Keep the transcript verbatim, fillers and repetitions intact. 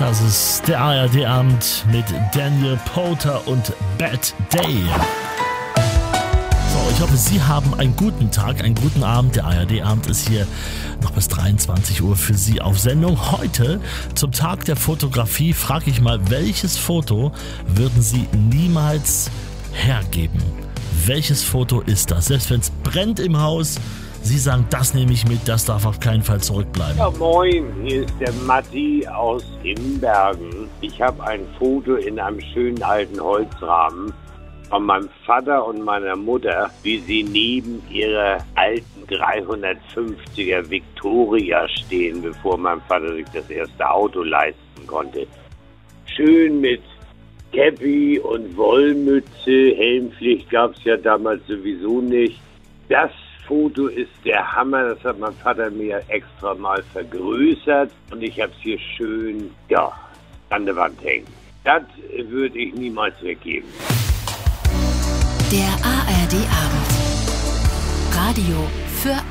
Das ist der A R D-Abend mit Daniel Powter und Bad Day. So, ich hoffe, Sie haben einen guten Tag, einen guten Abend. Der A R D-Abend ist hier noch bis dreiundzwanzig Uhr für Sie auf Sendung. Heute, zum Tag der Fotografie, frage ich mal, welches Foto würden Sie niemals hergeben? Welches Foto ist das? Selbst wenn es brennt im Haus, Sie sagen, das nehme ich mit, das darf auf keinen Fall zurückbleiben. Ja, moin, hier ist der Matti aus Imbergen. Ich habe ein Foto in einem schönen alten Holzrahmen von meinem Vater und meiner Mutter, wie sie neben ihrer alten dreihundertfünfziger Victoria stehen, bevor mein Vater sich das erste Auto leisten konnte. Schön mit Käppi und Wollmütze, Helmpflicht gab es ja damals sowieso nicht. Das Foto ist der Hammer, das hat mein Vater mir extra mal vergrößert und ich habe es hier schön, ja, an der Wand hängen. Das würde ich niemals weggeben. Der A R D-Abend. Radio für